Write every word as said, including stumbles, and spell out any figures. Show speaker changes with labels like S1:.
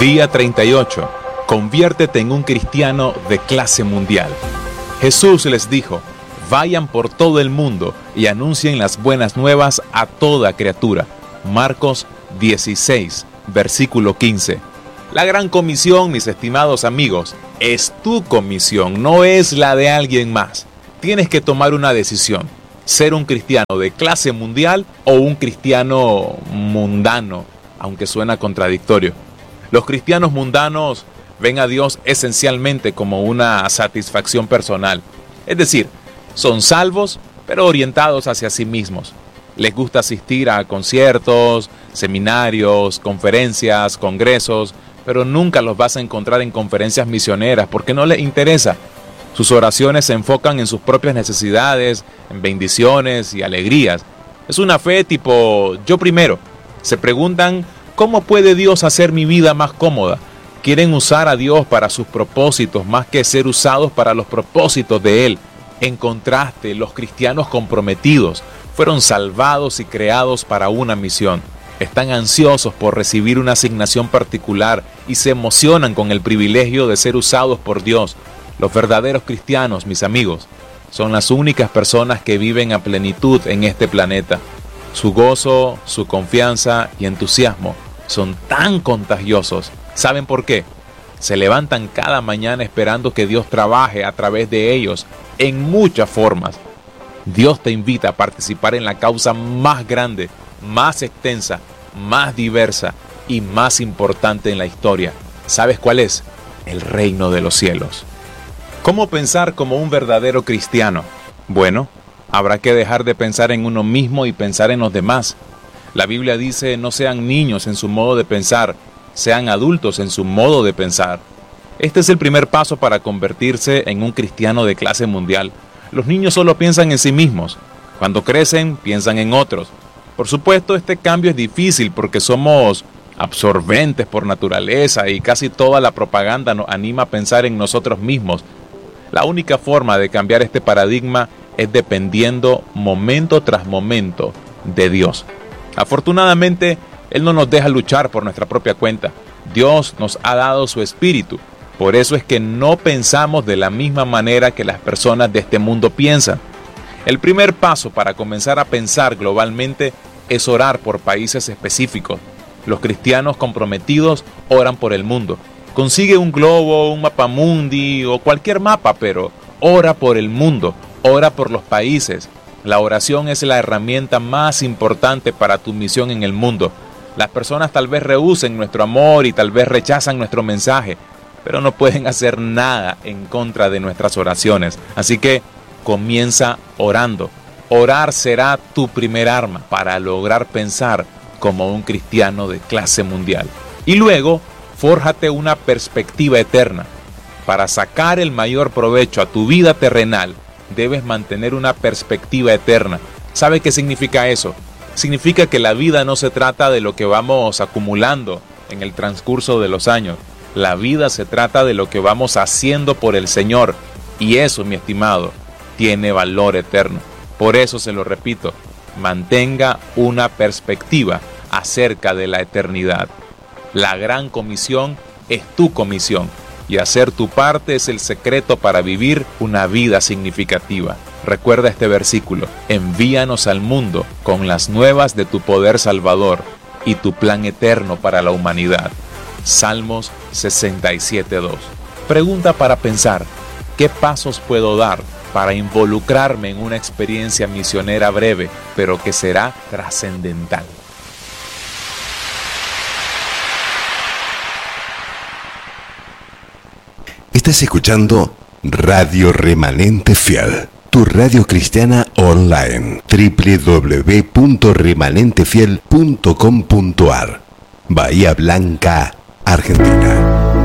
S1: Día treinta y ocho. Conviértete en un cristiano de clase mundial. Jesús les dijo: vayan por todo el mundo y anuncien las buenas nuevas a toda criatura. Marcos dieciséis, versículo quince. La gran comisión, mis estimados amigos, es tu comisión, no es la de alguien más. Tienes que tomar una decisión: ser un cristiano de clase mundial o un cristiano mundano, aunque suena contradictorio. Los cristianos mundanos ven a Dios esencialmente como una satisfacción personal. Es decir, son salvos, pero orientados hacia sí mismos. Les gusta asistir a conciertos, seminarios, conferencias, congresos, pero nunca los vas a encontrar en conferencias misioneras porque no les interesa. Sus oraciones se enfocan en sus propias necesidades, en bendiciones y alegrías. Es una fe tipo yo primero. Se preguntan: ¿cómo puede Dios hacer mi vida más cómoda? Quieren usar a Dios para sus propósitos más que ser usados para los propósitos de Él. En contraste, los cristianos comprometidos fueron salvados y creados para una misión. Están ansiosos por recibir una asignación particular y se emocionan con el privilegio de ser usados por Dios. Los verdaderos cristianos, mis amigos, son las únicas personas que viven a plenitud en este planeta. Su gozo, su confianza y entusiasmo son tan contagiosos. ¿Saben por qué? Se levantan cada mañana esperando que Dios trabaje a través de ellos en muchas formas. Dios te invita a participar en la causa más grande, más extensa, más diversa y más importante en la historia. ¿Sabes cuál es? El reino de los cielos. ¿Cómo pensar como un verdadero cristiano? Bueno, habrá que dejar de pensar en uno mismo y pensar en los demás. La Biblia dice: no sean niños en su modo de pensar, sean adultos en su modo de pensar. Este es el primer paso para convertirse en un cristiano de clase mundial. Los niños solo piensan en sí mismos. Cuando crecen, piensan en otros. Por supuesto, este cambio es difícil porque somos absorbentes por naturaleza y casi toda la propaganda nos anima a pensar en nosotros mismos. La única forma de cambiar este paradigma es dependiendo momento tras momento de Dios. Afortunadamente, Él no nos deja luchar por nuestra propia cuenta. Dios nos ha dado su espíritu. Por eso es que no pensamos de la misma manera que las personas de este mundo piensan. El primer paso para comenzar a pensar globalmente es orar por países específicos. Los cristianos comprometidos oran por el mundo. Consigue un globo, un mapamundi o cualquier mapa, pero ora por el mundo, ora por los países. La oración es la herramienta más importante para tu misión en el mundo. Las personas tal vez rehúsen nuestro amor y tal vez rechazan nuestro mensaje, pero no pueden hacer nada en contra de nuestras oraciones. Así que comienza orando. Orar será tu primer arma para lograr pensar como un cristiano de clase mundial. Y luego, fórjate una perspectiva eterna. Para sacar el mayor provecho a tu vida terrenal, debes mantener una perspectiva eterna. ¿Sabe qué significa eso? Significa que la vida no se trata de lo que vamos acumulando en el transcurso de los años. La vida se trata de lo que vamos haciendo por el Señor. Y eso, mi estimado, tiene valor eterno. Por eso se lo repito, mantenga una perspectiva acerca de la eternidad. La gran comisión es tu comisión. Y hacer tu parte es el secreto para vivir una vida significativa. Recuerda este versículo: envíanos al mundo con las nuevas de tu poder salvador y tu plan eterno para la humanidad. Salmos sesenta y siete, dos. Pregunta para pensar: ¿qué pasos puedo dar para involucrarme en una experiencia misionera breve, pero que será trascendental?
S2: Estás escuchando Radio Remanente Fiel, tu radio cristiana online, doble u doble u doble u punto remanente fiel punto com punto a r, Bahía Blanca, Argentina.